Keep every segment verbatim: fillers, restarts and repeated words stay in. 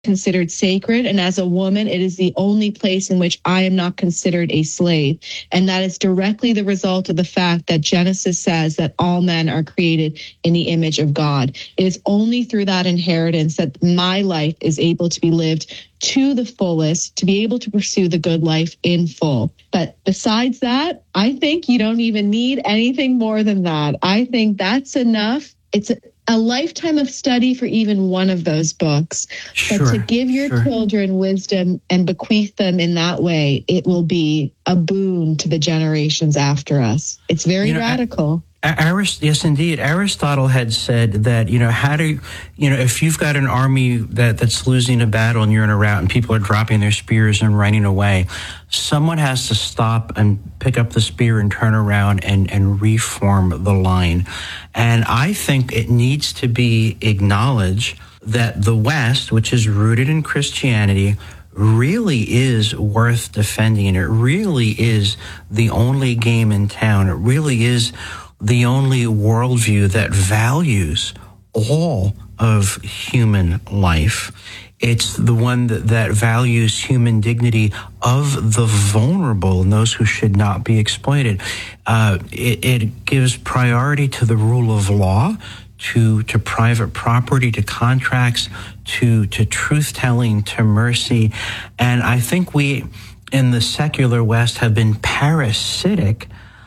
considered sacred. And as a woman, it is the only place in which I am not considered a slave. And that is directly the result of the fact that Genesis says that all men are created in the image of God. It is only through that inheritance that my life is able to be lived to the fullest, to be able to pursue the good life in full. But besides that, I think you don't even need anything more than that. I think that's enough. It's a, a lifetime of study for even one of those books. Sure, but to give your sure. children wisdom and bequeath them in that way, it will be a boon to the generations after us. It's very you know, radical. Arist- yes, indeed. Aristotle had said that, you know, how do, you know, if you've got an army that, that's losing a battle and you're in a rout and people are dropping their spears and running away, someone has to stop and pick up the spear and turn around and, and reform the line. And I think it needs to be acknowledged that the West, which is rooted in Christianity, really is worth defending. It really is the only game in town. It really is the only worldview that values all of human life. It's the one that, that values human dignity of the vulnerable and those who should not be exploited. Uh, it, it gives priority to the rule of law, to to private property, to contracts, to to truth-telling, to mercy. And I think we, in the secular West, have been parasitic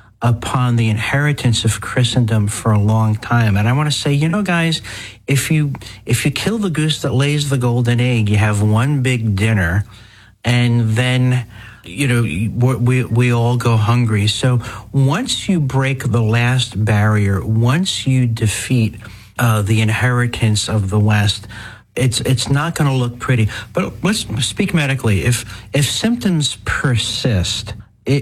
upon the inheritance of Christendom for a long time. And I want to say, you know, guys, if you if you kill the goose that lays the golden egg, you have one big dinner, and then, you know, we we all go hungry. So once you break the last barrier, once you defeat uh, the inheritance of the West, it's it's not going to look pretty. But let's speak medically. If if symptoms persist,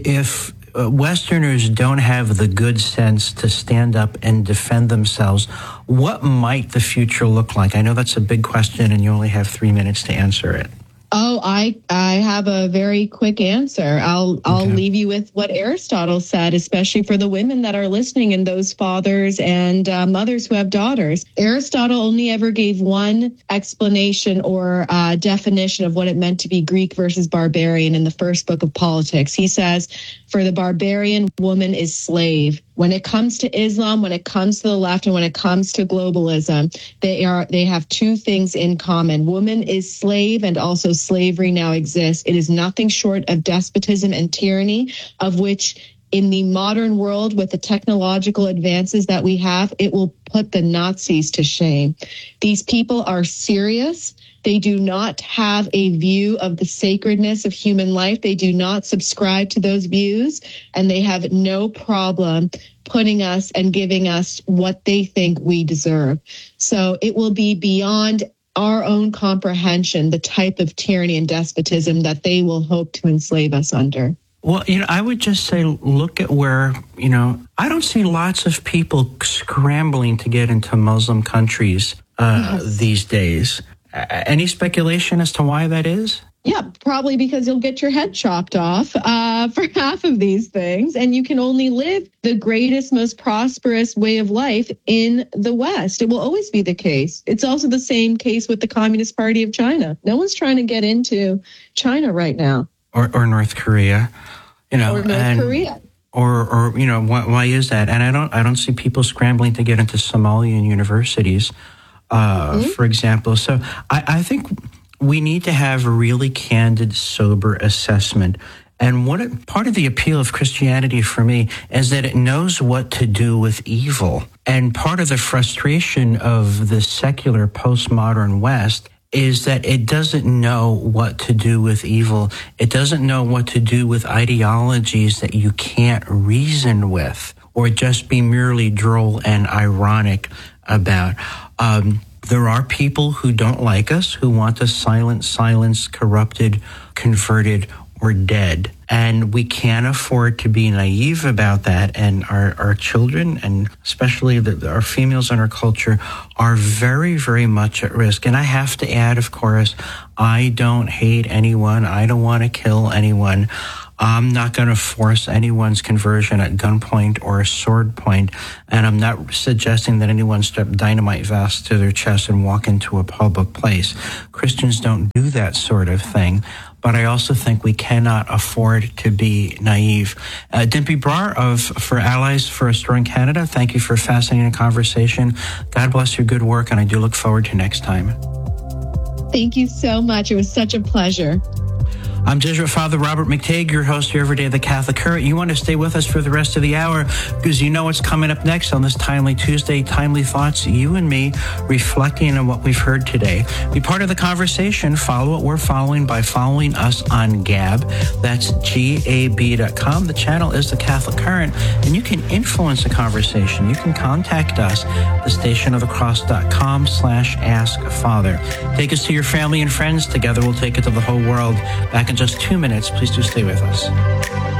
if Uh, Westerners don't have the good sense to stand up and defend themselves, what might the future look like? I know that's a big question, and you only have three minutes to answer it. Oh, I I have a very quick answer. I'll I'll Okay. leave you with what Aristotle said, especially for the women that are listening and those fathers and uh, mothers who have daughters. Aristotle only ever gave one explanation or uh, definition of what it meant to be Greek versus barbarian in the first book of Politics. He says, for the barbarian, woman is slave. When it comes to Islam, when it comes to the left, and when it comes to globalism, they are they have two things in common. Woman is slave, and also slavery now exists. It is nothing short of despotism and tyranny, of which in the modern world, with the technological advances that we have, it will put the Nazis to shame. These people are serious. They do not have a view of the sacredness of human life. They do not subscribe to those views, and they have no problem putting us and giving us what they think we deserve. So it will be beyond our own comprehension, the type of tyranny and despotism that they will hope to enslave us under. Well, you know, I would just say, look at where, you know, I don't see lots of people scrambling to get into Muslim countries uh, yes. these days. Uh, any speculation as to why that is? Yeah, probably because you'll get your head chopped off uh, for half of these things, and you can only live the greatest, most prosperous way of life in the West. It will always be the case. It's also the same case with the Communist Party of China. No one's trying to get into China right now. Or, or North Korea, you know, or North and, Korea. Or, or you know, why, why is that? And I don't, I don't see people scrambling to get into Somalian universities, uh, mm-hmm. for example. So I, I think we need to have a really candid, sober assessment. And what it, part of the appeal of Christianity for me is that it knows what to do with evil. And part of the frustration of the secular postmodern West is that it doesn't know what to do with evil. It doesn't know what to do with ideologies that you can't reason with or just be merely droll and ironic about. Um, there are people who don't like us, who want us silent, silenced, corrupted, converted, or dead. And we can't afford to be naive about that. And our, our children, and especially the, our females in our culture, are very, very much at risk. And I have to add, of course, I don't hate anyone. I don't want to kill anyone. I'm not going to force anyone's conversion at gunpoint or sword point, and I'm not suggesting that anyone strap dynamite vests to their chest and walk into a public place. Christians don't do that sort of thing. But I also think we cannot afford to be naive. Uh, Dimpy Brar of For Allies for Restoring Canada, thank you for a fascinating conversation. God bless your good work, and I do look forward to next time. Thank you so much. It was such a pleasure. I'm Jesuit Father Robert McTague, your host here every day of the Catholic Current. You want to stay with us for the rest of the hour because you know what's coming up next on this Timely Tuesday. Timely Thoughts, you and me reflecting on what we've heard today. Be part of the conversation. Follow what we're following by following us on Gab. That's G A B dot com. The channel is the Catholic Current, and you can influence the conversation. You can contact us, the stationofthecross.com slash ask Father. Take us to your family and friends. Together we'll take it to the whole world. Back in just two minutes. Please do stay with us.